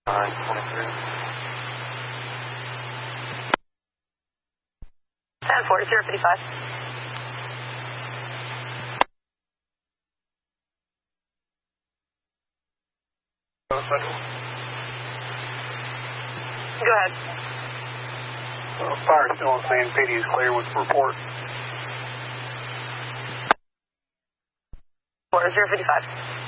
923. 10-4, 055. Go ahead. Fire still on scene. PD is clear with report. 4, 055.